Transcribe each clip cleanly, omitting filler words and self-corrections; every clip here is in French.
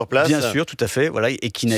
sur place. Bien sûr, tout à fait. Voilà, et qui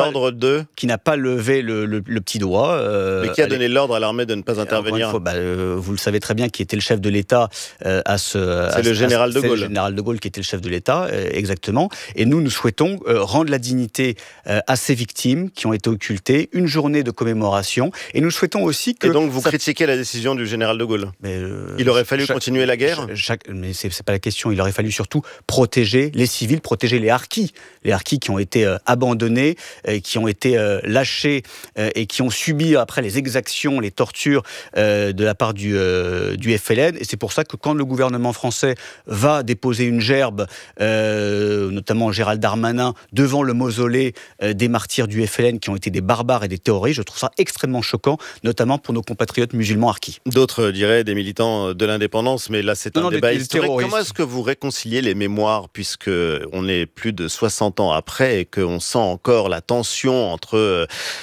n'a pas levé le petit doigt. Mais qui a donné l'ordre à l'armée de ne pas intervenir ? Vous le savez très bien, qui était le chef de l'État C'est le général de Gaulle. C'est le général de Gaulle qui était le chef de l'État, exactement. Et nous souhaitons rendre la dignité à ces victimes qui ont été occultées, une journée de commémoration. Et nous souhaitons aussi que... Et donc vous critiquez la décision du général de Gaulle ? Il aurait fallu continuer la guerre ? Mais c'est pas la question. Il aurait fallu surtout protéger les civils, protéger les harkis. Les harkis qui ont été abandonnés, qui ont été lâchés et qui ont subi après les exactions, les tortures de la part du FLN. Et c'est pour ça que quand le gouvernement français va déposer une gerbe, notamment Gérald Darmanin, devant le mausolée des martyrs du FLN qui ont été des barbares et des terroristes, je trouve ça extrêmement choquant, notamment pour nos compatriotes musulmans harkis. D'autres diraient des militants de l'indépendance, mais là c'est un débat historique. Comment est-ce que vous réconciliez les mémoires, puisque on est plus de 60 ans après et qu'on sent encore la tension entre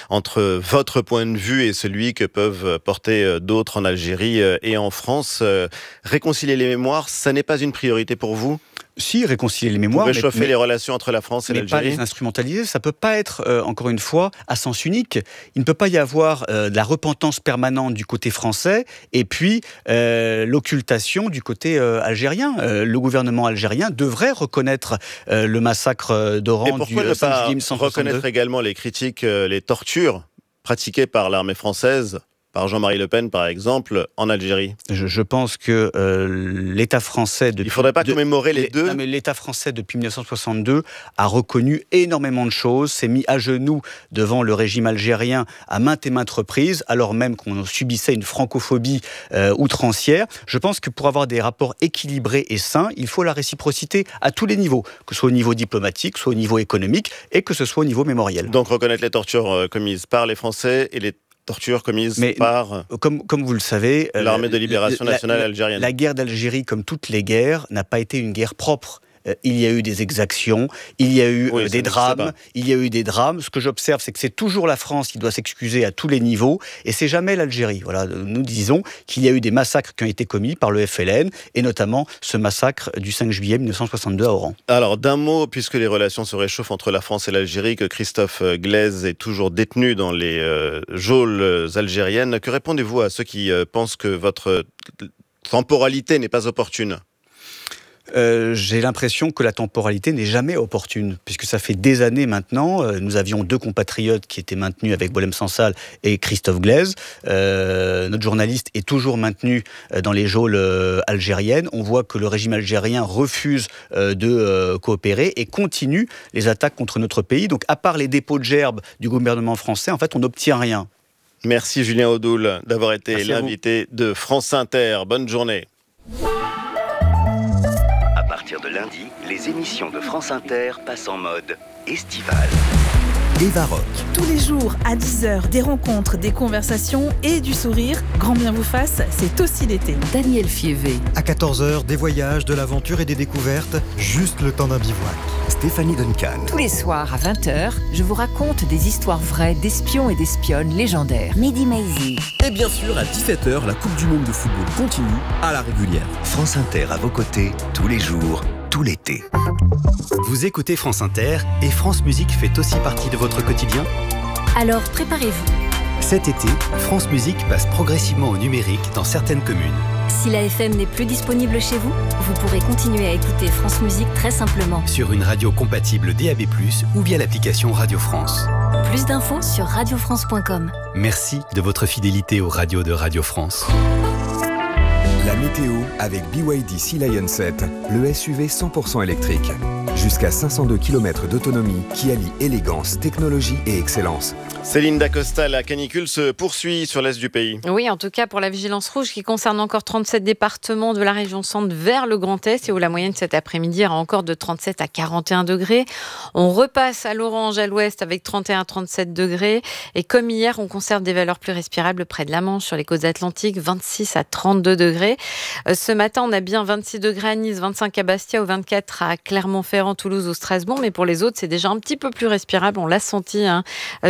votre point de vue et celui que peuvent porter d'autres en Algérie et en France. Réconcilier les mémoires, ça n'est pas une priorité pour vous ? Si, réconcilier les mémoires. Pour réchauffer les relations entre la France et l'Algérie. Mais pas les instrumentaliser. Ça ne peut pas être, encore une fois, à sens unique. Il ne peut pas y avoir de la repentance permanente du côté français et puis l'occultation du côté algérien. Le gouvernement algérien devrait reconnaître le massacre d'Oran du 5 juillet 1962. Et pourquoi ne pas reconnaître également les critiques, les tortures pratiquées par l'armée française, par Jean-Marie Le Pen, par exemple, en Algérie ? Je pense que l'État français... Il ne faudrait pas commémorer les deux ? Non, mais l'État français, depuis 1962, a reconnu énormément de choses, s'est mis à genoux devant le régime algérien à maintes et maintes reprises, alors même qu'on subissait une francophobie outrancière. Je pense que pour avoir des rapports équilibrés et sains, il faut la réciprocité à tous les niveaux, que ce soit au niveau diplomatique, soit au niveau économique, et que ce soit au niveau mémoriel. Donc reconnaître les tortures commises par les Français et les tortures commises par... Comme vous le savez... l'armée de libération nationale algérienne. La guerre d'Algérie, comme toutes les guerres, n'a pas été une guerre propre. Il y a eu des exactions, il y a eu des drames, Ce que j'observe, c'est que c'est toujours la France qui doit s'excuser à tous les niveaux, et c'est jamais l'Algérie. Voilà, nous disons qu'il y a eu des massacres qui ont été commis par le FLN, et notamment ce massacre du 5 juillet 1962 à Oran. Alors, d'un mot, puisque les relations se réchauffent entre la France et l'Algérie, que Christophe Glaise est toujours détenu dans les geôles algériennes, que répondez-vous à ceux qui pensent que votre temporalité n'est pas opportune ? J'ai l'impression que la temporalité n'est jamais opportune, puisque ça fait des années maintenant. Nous avions deux compatriotes qui étaient maintenus avec Boualem Sansal et Christophe Glaise. Notre journaliste est toujours maintenu dans les geôles algériennes. On voit que le régime algérien refuse de coopérer et continue les attaques contre notre pays. Donc, à part les dépôts de gerbes du gouvernement français, en fait, on n'obtient rien. Merci Julien Audoul d'avoir été l'invité de France Inter. Bonne journée. À partir de lundi, les émissions de France Inter passent en mode estival. Eva Rock. Tous les jours à 10h, des rencontres, des conversations et du sourire. Grand bien vous fasse, c'est aussi l'été. Daniel Fievé. À 14h, des voyages, de l'aventure et des découvertes, juste le temps d'un bivouac. Stéphanie Duncan. Tous les soirs à 20h, je vous raconte des histoires vraies d'espions et d'espionnes légendaires. Mehdi Maizi. Et bien sûr, à 17h, la Coupe du Monde de football continue à la régulière. France Inter à vos côtés, tous les jours, tout l'été. Vous écoutez France Inter et France Musique fait aussi partie de votre quotidien ? Alors préparez-vous. Cet été, France Musique passe progressivement au numérique dans certaines communes. Si la FM n'est plus disponible chez vous, vous pourrez continuer à écouter France Musique très simplement. Sur une radio compatible DAB+, ou via l'application Radio France. Plus d'infos sur radiofrance.com. Merci de votre fidélité aux radios de Radio France. La météo avec BYD Sea Lion 7, le SUV 100% électrique. Jusqu'à 502 km d'autonomie qui allie élégance, technologie et excellence. Céline Dacosta, la canicule se poursuit sur l'est du pays. Oui, en tout cas pour la vigilance rouge qui concerne encore 37 départements de la région centre vers le Grand Est et où la moyenne cet après-midi ira encore de 37 à 41 degrés. On repasse à l'orange à l'ouest avec 31 à 37 degrés. Et comme hier, on conserve des valeurs plus respirables près de la Manche sur les côtes atlantiques, 26 à 32 degrés. Ce matin, on a bien 26 degrés à Nice, 25 à Bastia ou 24 à Clermont-Ferrand, Toulouse ou Strasbourg. Mais pour les autres, c'est déjà un petit peu plus respirable. On l'a senti cette nuit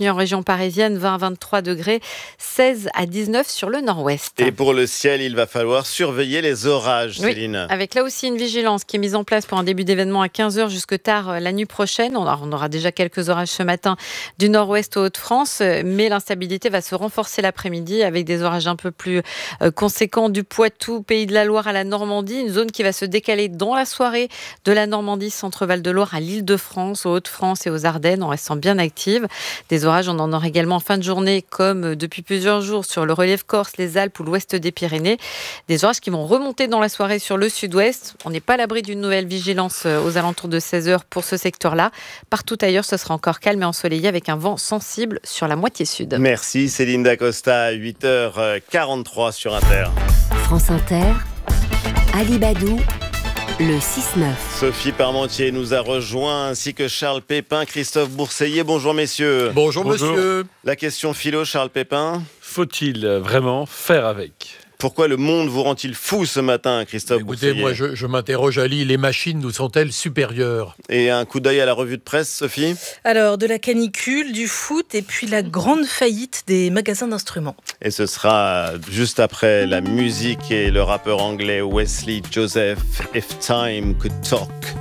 en région parisienne, 20 à 23 degrés, 16 à 19 sur le nord-ouest. Et pour le ciel, il va falloir surveiller les orages, Céline. Avec là aussi une vigilance qui est mise en place pour un début d'événement à 15h jusque tard la nuit prochaine. On aura déjà quelques orages ce matin du nord-ouest aux Hauts-de-France, mais l'instabilité va se renforcer l'après-midi avec des orages un peu plus conséquents du Poitou, Pays de la Loire à la Normandie. Une zone qui va se décaler dans la soirée de la Normandie, centre-Val de Loire à l'Île-de-France, aux Hauts-de-France et aux Ardennes, en restant bien active. Des orages, on en aura également en fin de journée, comme depuis plusieurs jours sur le relief corse, les Alpes ou l'ouest des Pyrénées. Des orages qui vont remonter dans la soirée sur le sud-ouest. On n'est pas à l'abri d'une nouvelle vigilance aux alentours de 16h pour ce secteur-là. Partout ailleurs, ce sera encore calme et ensoleillé avec un vent sensible sur la moitié sud. Merci Céline Dacosta, 8h43 sur Inter. France Inter, Alibadou, le 6-9. Sophie Parmentier nous a rejoint, ainsi que Charles Pépin, Christophe Bourseillet. Bonjour messieurs. Bonjour monsieur. La question philo, Charles Pépin. Faut-il vraiment faire avec ? Pourquoi le monde vous rend-il fou ce matin, Christophe Bourseillet ? Écoutez, moi je m'interroge, Ali, les machines nous sont-elles supérieures ? Et un coup d'œil à la revue de presse, Sophie ? Alors, de la canicule, du foot et puis la grande faillite des magasins d'instruments. Et ce sera juste après la musique et le rappeur anglais Wesley Joseph, If Time Could Talk.